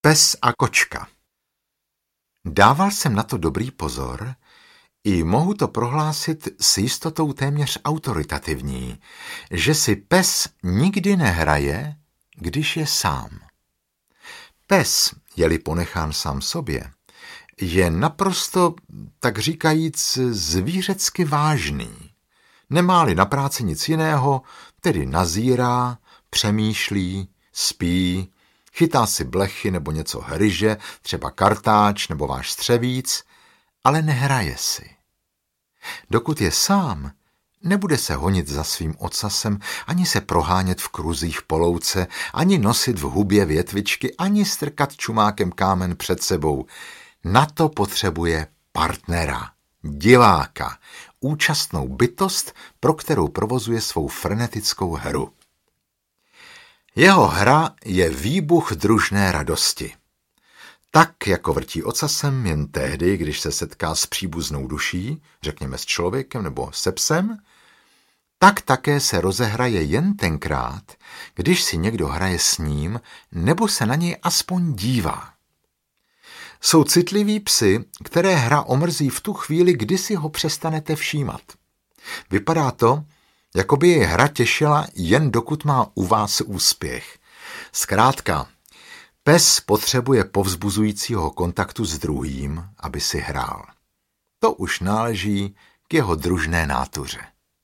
Pes a kočka. Dával jsem na to dobrý pozor i mohu to prohlásit s jistotou téměř autoritativní, že si pes nikdy nehraje, když je sám. Pes, je-li ponechán sám sobě, je naprosto, tak říkajíc, zvířecky vážný. Nemá-li na práci nic jiného, tedy nazírá, přemýšlí, spí, chytá si blechy nebo něco hryže, třeba kartáč nebo váš střevíc, ale nehraje si. Dokud je sám, nebude se honit za svým ocasem, ani se prohánět v kruzích po louce, ani nosit v hubě větvičky, ani strkat čumákem kámen před sebou. Na to potřebuje partnera, diváka, účastnou bytost, pro kterou provozuje svou frenetickou hru. Jeho hra je výbuch družné radosti. Tak, jako vrtí ocasem jen tehdy, když se setká s příbuznou duší, řekněme s člověkem nebo se psem, tak také se rozehraje jen tenkrát, když si někdo hraje s ním nebo se na něj aspoň dívá. Jsou citliví psi, které hra omrzí v tu chvíli, kdy si ho přestanete všímat. Vypadá to, jako by jej hra těšila jen dokud má u vás úspěch. Zkrátka, pes potřebuje povzbuzujícího kontaktu s druhým, aby si hrál. To už náleží k jeho družné nátuře.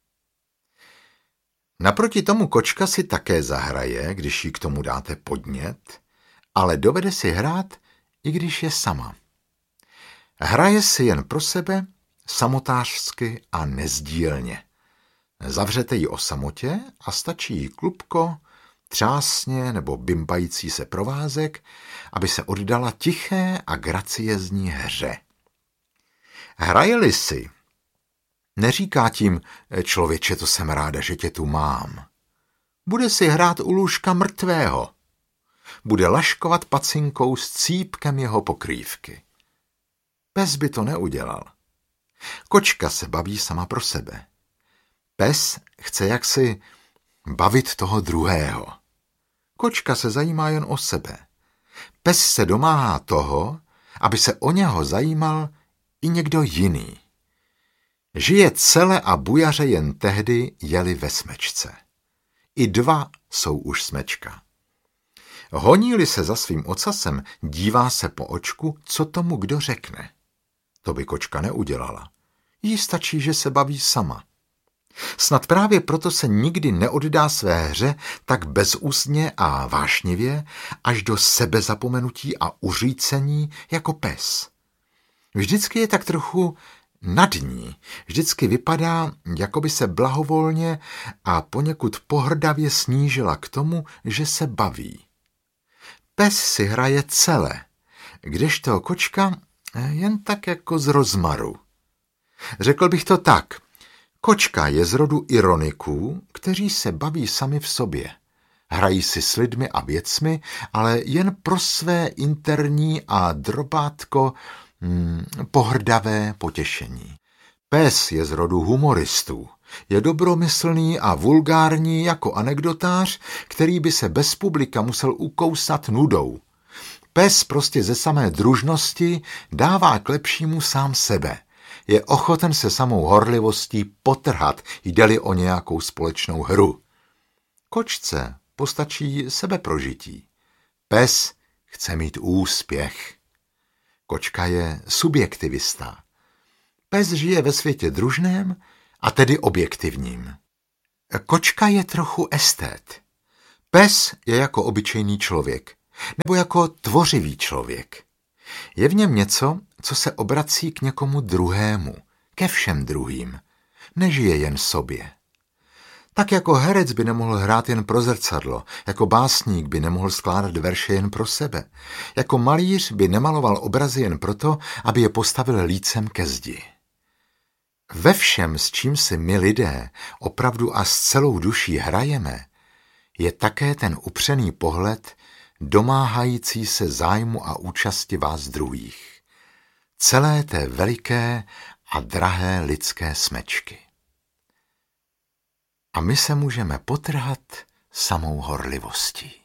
Naproti tomu kočka si také zahraje, když jí k tomu dáte podnět, ale dovede si hrát, i když je sama. Hraje si jen pro sebe, samotářsky a nezdílně. Zavřete ji o samotě a stačí jí klubko, třásně nebo bimbající se provázek, aby se oddala tiché a graciezní hře. Hraje-li si, neříká tím, člověče, to jsem ráda, že tě tu mám. Bude si hrát u lůžka mrtvého. Bude laškovat pacinkou s cípkem jeho pokrývky. Pes by to neudělal. Kočka se baví sama pro sebe. Pes chce jaksi bavit toho druhého. Kočka se zajímá jen o sebe. Pes se domáhá toho, aby se o něho zajímal i někdo jiný. Žije cele a bujaře jen tehdy, je-li ve smečce. I dva jsou už smečka. Honí-li se za svým ocasem, dívá se po očku, co tomu kdo řekne. To by kočka neudělala. Jí stačí, že se baví sama. Snad právě proto se nikdy neoddá své hře tak bezústně a vášnivě až do sebezapomenutí a uřícení jako pes. Vždycky je tak trochu nad ní, vždycky vypadá, jako by se blahovolně a poněkud pohrdavě snížila k tomu, že se baví. Pes si hraje celé, kdežto kočka jen tak jako z rozmaru. Řekl bych to tak. Kočka je z rodu ironiků, kteří se baví sami v sobě. Hrají si s lidmi a věcmi, ale jen pro své interní a drobátko pohrdavé potěšení. Pes je z rodu humoristů. Je dobromyslný a vulgární jako anekdotář, který by se bez publika musel ukousat nudou. Pes prostě ze samé družnosti dává k lepšímu sám sebe. Je ochoten se samou horlivostí potrhat, jde-li o nějakou společnou hru. Kočce postačí sebeprožití. Pes chce mít úspěch. Kočka je subjektivista. Pes žije ve světě družném a tedy objektivním. Kočka je trochu estét. Pes je jako obyčejný člověk, nebo jako tvořivý člověk. Je v něm něco, co se obrací k někomu druhému, ke všem druhým. Nežije jen sobě. Tak jako herec by nemohl hrát jen pro zrcadlo, jako básník by nemohl skládat verše jen pro sebe, jako malíř by nemaloval obrazy jen proto, aby je postavil lícem ke zdi. Ve všem, s čím si my lidé opravdu a s celou duší hrajeme, je také ten upřený pohled, domáhající se zájmu a účasti vás druhých. Celé té veliké a drahé lidské smečky. A my se můžeme potrhat samou horlivostí.